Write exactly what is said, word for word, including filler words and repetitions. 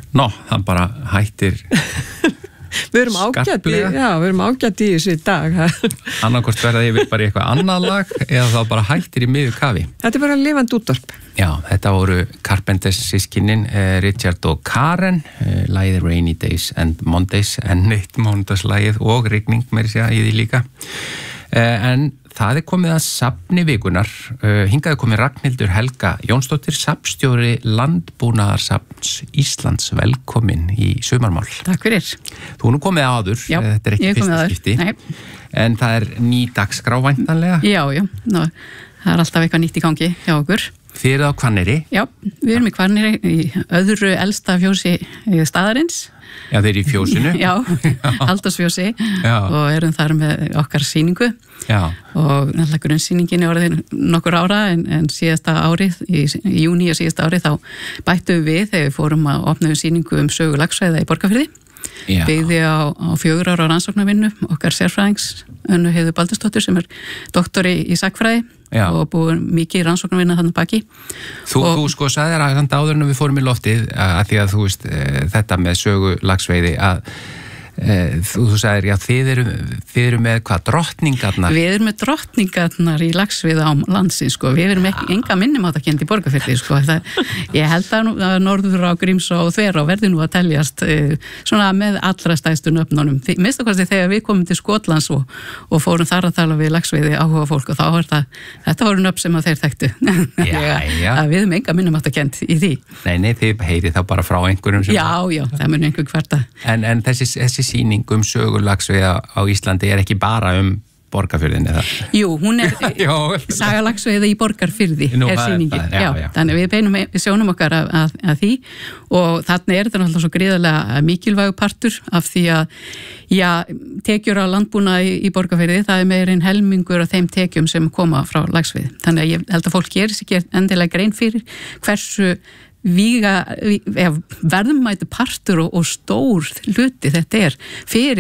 Nó, það bara hættir Við erum ágætt í, já, við erum ágætt í þessu í dag. Annarkvort verða yfir bara í eitthvað annað lag eða þá bara hættir í miður kafi. Þetta er bara lifandi útvarp. Já, þetta voru Carpenters sískinin, eh, Richard og Karen, eh, lagið Rainy Days and Mondays, en eitt mánudagslagið og rigning meiri segja í því líka. Eh, en það er komið að safni vikunar. Uh, hingaði komið Ragnhildur Helga Jónsdóttir, safnstjóri Landbúnaðarsafns Íslands, velkomin í sumarmál. Takk fyrir. Þú nú komið áður, já, þetta er ekki fyrsta skipti, Nei. en það er ný dagskrá væntanlega. Já, já, Ná, það er alltaf eitthvað nýtt í gangi hjá okkur. Þið eruð á Hvanneyri? Já, við erum í Hvanneyri, í öðru elsta fjósi staðarins. Já, þeir eru í fjósinu. Já, Halldórsfjósi og erum þar með okkar sýningu. Já. Og náttúrulega grunnsýningin er orðin nokkur ára en, en síðasta árið, í, í júní og síðasta árið þá bættum við þegar við fórum að opna sýningu um sögu laxveiða í Borgarfirði. Já. Byggði á, á fjögur ára rannsóknarvinnu okkar sérfræðings Önnu Heiðu Baldursdóttur sem er doktori í sagnfræði Já. og búið mikið rannsóknarvinna þannig baki. Þú, og, þú sko sagðir að þannig áður en við fórum í loftið að því að þú veist þetta með sögu laxveiði að Þú, þú sagðir, já, þið eru, þið eru með hvað, drottningarnar? Við erum með drottningarnar í laxveiða á landsins, sko. Við erum ekki, enga minnumáttakend í Borgarfirði, sko. Það, ég held að, að norður á Grímsá og Þverá verði nú að teljast uh, svona með allra stæstu nöfnunum. Minnst okkar þegar við komum til Skotlands og, og fórum þar að tala við laxveiði áhuga fólk og þá var það, þetta voru nöfn sem að þeir þekktu. Já, já. Við erum enga minnumáttakend í því. Nei, nei, þið heyrið þá bara frá einhverjum sem... Já, já, það mun einhver hverta. En, en þessi, þessi sýning um sögulagsveiða á Íslandi er ekki bara um Borgarfirðin eða? Jú, hún er saga laxveiða í Borgarfirði Nú, er sýningin. Já, já, já. Þannig við beinum við sjónum okkar að, að, að því og þannig er þetta náttúrulega svo gríðarlega mikilvægu partur af því að já, tekjur á landbúnaði í, í Borgarfirði, það er meir en helmingur af þeim tekjum sem koma frá laxveiði. Þannig að ég held að fólk gerir sér ekki endilega grein fyrir hversu Víga, verðumæti partur og, og stór hluti þetta er fyrir